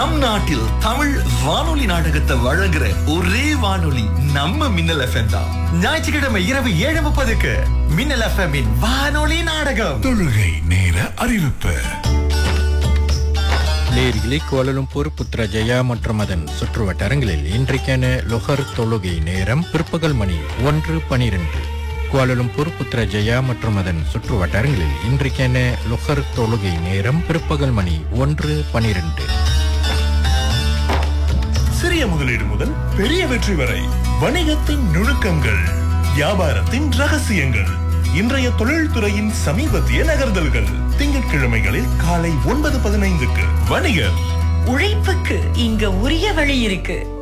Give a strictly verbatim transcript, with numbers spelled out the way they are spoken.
நம் நாட்டில் தமிழ் வானொலி நாடகத்தை வழங்குற ஒரே வானொலி நம்ம மின்னல் எஃப்எம் தான். ஞாயிற்றுக்கிழமை இரவு ஏழு முப்பதுக்கு மின்னல் எஃப்எம் இன் வானொலி நாடகம். தொழுகை நேர அறிவிப்பு. லேரியிலே கோலலும்பூர் புத்ரஜயா மற்றும் அதன் சுற்றுவட்டாரங்களில் இன்றைக்கான லொஹர் தொழுகை நேரம் பிற்பகல் மணி ஒன்று பனிரெண்டு. கோலலும்பூர் புத்ரஜயா மற்றும் அதன் சுற்றுவட்டாரங்களில் இன்றைக்கான லொஹர் தொழுகை நேரம் பிற்பகல் மணி ஒன்று பனிரெண்டு. சிறிய முதலீடு முதல் பெரிய வெற்றி வரை வணிகத்தின் நுணுக்கங்கள், வியாபாரத்தின் ரகசியங்கள், இன்றைய தொழில்துறையின் சமீபத்திய நகர்தல்கள். திங்கட்கிழமைகளில் காலை ஒன்பது பதினைந்துக்கு வணிகர். உழைப்புக்கு இங்க உரிய வழி இருக்கு.